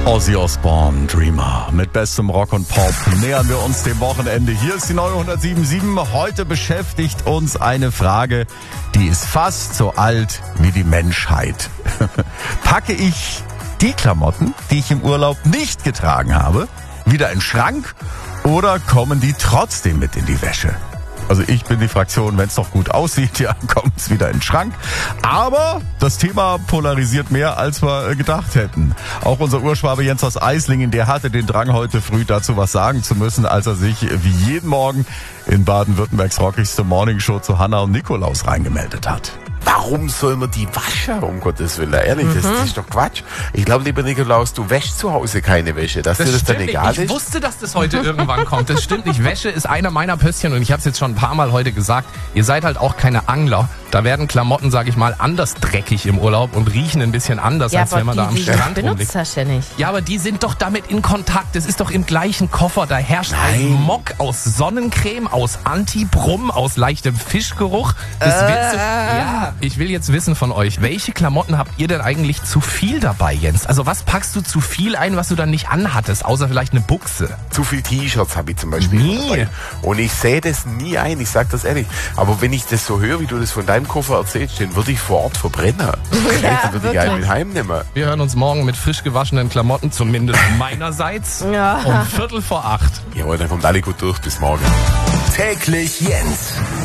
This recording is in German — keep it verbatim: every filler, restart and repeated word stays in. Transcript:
Ozzy Osbourne, Dreamer. Mit bestem Rock und Pop nähern wir uns dem Wochenende. Hier ist die neue hundertsieben Komma sieben. Heute beschäftigt uns eine Frage, die ist fast so alt wie die Menschheit. Packe ich die Klamotten, die ich im Urlaub nicht getragen habe, wieder in den Schrank oder kommen die trotzdem mit in die Wäsche? Also ich bin die Fraktion, wenn es doch gut aussieht, ja, kommt es wieder in den Schrank. Aber das Thema polarisiert mehr, als wir gedacht hätten. Auch unser Urschwabe Jens aus Eislingen, der hatte den Drang, heute früh dazu was sagen zu müssen, als er sich wie jeden Morgen in Baden-Württembergs rockigste Morningshow zu Hanna und Nikolaus reingemeldet hat. Warum soll man die waschen, um Gottes Willen? Ehrlich, mhm. das, das ist doch Quatsch. Ich glaube, lieber Nikolaus, du wäschst zu Hause keine Wäsche, dass das dir das dann nicht. egal ich ist. Ich wusste, dass das heute irgendwann kommt. Das stimmt nicht. Wäsche ist einer meiner Pösschen und ich habe es jetzt schon ein paar Mal heute gesagt. Ihr seid halt auch keine Angler. Da werden Klamotten, sage ich mal, anders dreckig im Urlaub und riechen ein bisschen anders, ja, als wenn man die, da am die Strand benutzt rumliegt. das ja nicht. Ja, aber die sind doch damit in Kontakt. Das ist doch im gleichen Koffer. Da herrscht Nein. ein Mock aus Sonnencreme, aus Antibrum, aus leichtem Fischgeruch. Das äh. wird so, ja, ich will jetzt wissen von euch, welche Klamotten habt ihr denn eigentlich zu viel dabei, Jens? Also was packst du zu viel ein, was du dann nicht anhattest, außer vielleicht eine Buchse? Zu viel T-Shirts habe ich zum Beispiel Nie. dabei. Und ich sehe das nie ein, ich sag das ehrlich. Aber wenn ich das so höre, wie du das von deinem Koffer erzählst, den würde ich vor Ort verbrennen. Ja, den würde ich einen mit heimnehmen. Wir hören uns morgen mit frisch gewaschenen Klamotten, zumindest meinerseits, Ja. um Viertel vor acht. Jawohl, dann kommt alle gut durch. Bis morgen. Täglich Jens.